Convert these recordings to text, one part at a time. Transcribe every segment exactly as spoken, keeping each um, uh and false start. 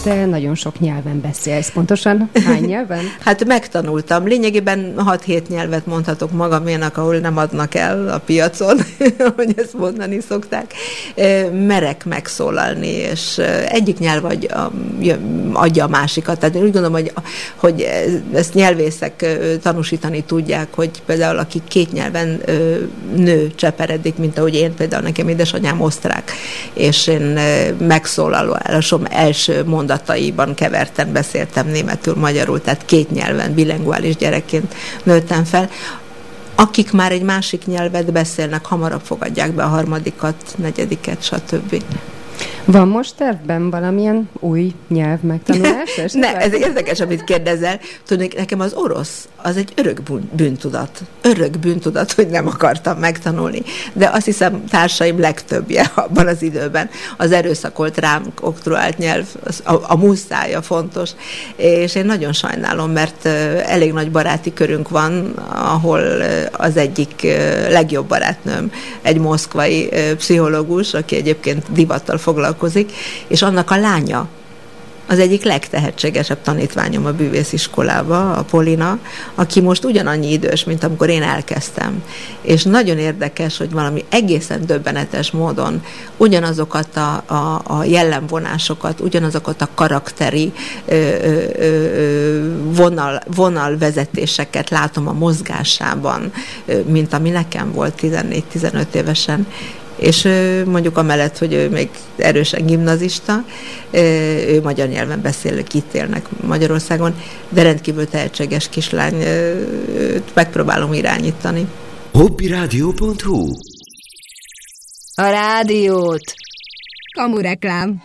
te nagyon sok nyelven beszélsz. Pontosan hány nyelven? Hát megtanultam. Lényegében hat-hét nyelvet mondhatok magaménak, ahol nem adnak el a piacon, hogy ezt mondani szokták. Merek megszólalni, és egyik nyelv adja, adja a másikat. Tehát én úgy gondolom, hogy, hogy ezt nyelvészek tanúsítani tudják, hogy például aki két nyelven nő, cseperedik, mint ahogy én, például nekem édesanyám osztrák, és én megszólalásom első mondataiban keverten beszéltem németül, magyarul, tehát két nyelven, bilinguális gyerekként nőttem fel. Akik már egy másik nyelvet beszélnek, hamarabb fogadják be a harmadikat, negyediket, stb. Van most tervben valamilyen új nyelv megtanulás? Ne, ez érdekes, amit kérdezel. Tudod, nekem az orosz, az egy örök bűntudat. Örök bűntudat, hogy nem akartam megtanulni. De azt hiszem, társaim legtöbbje abban az időben az erőszakolt rám oktroált nyelv, az, a, a muszája fontos. És én nagyon sajnálom, mert elég nagy baráti körünk van, ahol az egyik legjobb barátnőm egy moszkvai pszichológus, aki egyébként divattal foglalkozik, és annak a lánya az egyik legtehetségesebb tanítványom a bűvésziskolába, a Polina, aki most ugyanannyi idős, mint amikor én elkezdtem. És nagyon érdekes, hogy valami egészen döbbenetes módon ugyanazokat a, a, a jellemvonásokat, ugyanazokat a karakteri ö, ö, ö, vonal, vonalvezetéseket látom a mozgásában, mint ami nekem volt tizennégy-tizenöt évesen. És mondjuk amellett, hogy ő még erősen gimnazista, ő magyar nyelven beszél, itt élnek Magyarországon, de rendkívül tehetséges kislány, megpróbálom irányítani. hobbiradio pont hu A rádiót. Kamureklám.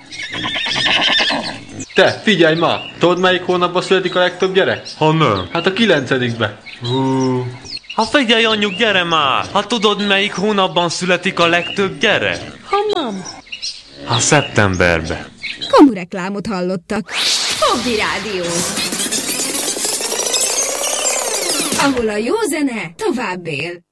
Te, figyelj ma! Tudod, melyik hónapban születik a legtöbb gyerek? Ha nem. Hát a kilencedikbe. Hú. Ha figyelj, anyjuk, gyere már! Ha tudod, melyik hónapban születik a legtöbb gyerek? Ha nem. Ha szeptemberbe. Kamureklámot hallottak. Hobby Rádió. Ahol a jó zene tovább él.